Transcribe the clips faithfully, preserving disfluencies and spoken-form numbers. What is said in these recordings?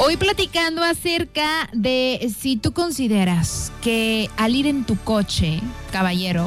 Hoy platicando acerca de si tú consideras que al ir en tu coche, caballero,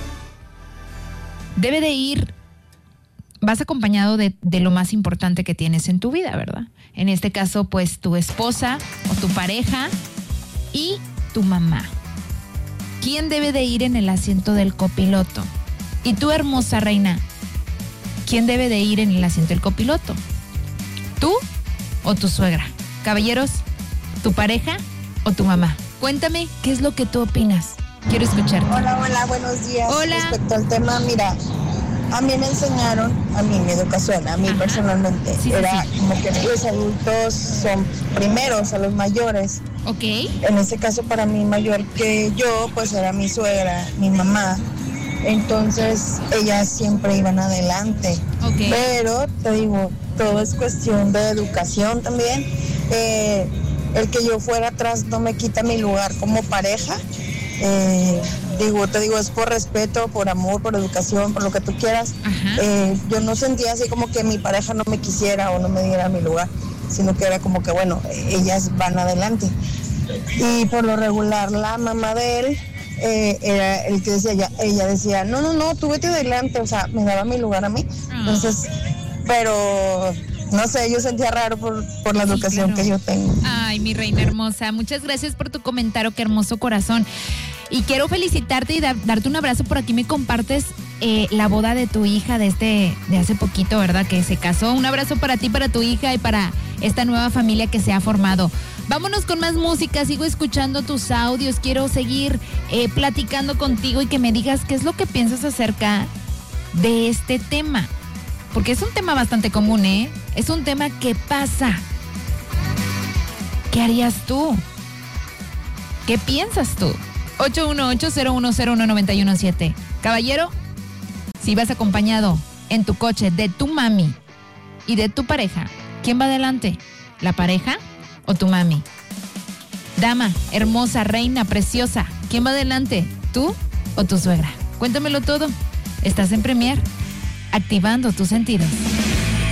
debe de ir, vas acompañado de, de lo más importante que tienes en tu vida, ¿verdad? En este caso, pues tu esposa o tu pareja y tu mamá. ¿Quién debe de ir en el asiento del copiloto? Y tú, hermosa reina, ¿quién debe de ir en el asiento del copiloto? ¿Tú o tu suegra? Caballeros, ¿tu pareja o tu mamá? Cuéntame, ¿qué es lo que tú opinas? Quiero escucharte. Hola, hola, buenos días. Hola. Respecto al tema, mira, a mí me enseñaron, a mí, mi educación, a mí Ajá. personalmente, sí, era sí, sí. como que los adultos son primeros a los mayores. Ok. En este caso, para mí, mayor que yo, pues era mi suegra, mi mamá. Entonces, ellas siempre iban adelante. Okay. Pero, te digo, todo es cuestión de educación también. Eh, el que yo fuera atrás no me quita mi lugar como pareja. Eh, digo, te digo, es por respeto, por amor, por educación, por lo que tú quieras. Eh, yo no sentía así como que mi pareja no me quisiera o no me diera mi lugar, sino que era como que, bueno, ellas van adelante. Y por lo regular, la mamá de él eh, era el que decía, ella, ella decía, no, no, no, tú vete adelante, o sea, me daba mi lugar a mí. Entonces, pero... no sé, yo sentía raro por, por la educación sí, claro. que yo tengo. Ay, mi reina hermosa, muchas gracias por tu comentario, qué hermoso corazón. Y quiero felicitarte y dar, darte un abrazo. Por aquí me compartes eh, la boda de tu hija de este de hace poquito, ¿verdad? Que se casó. Un abrazo para ti, para tu hija y para esta nueva familia que se ha formado. Vámonos con más música, sigo escuchando tus audios, quiero seguir eh, platicando contigo y que me digas qué es lo que piensas acerca de este tema. Porque es un tema bastante común, ¿eh? Es un tema que pasa. ¿Qué harías tú? ¿Qué piensas tú? ocho uno ocho, cero uno cero uno, nueve uno siete. Caballero, si vas acompañado en tu coche de tu mami y de tu pareja, ¿quién va adelante? ¿La pareja o tu mami? Dama, hermosa, reina, preciosa, ¿quién va adelante? ¿Tú o tu suegra? Cuéntamelo todo. Estás en Premier, activando tus sentidos.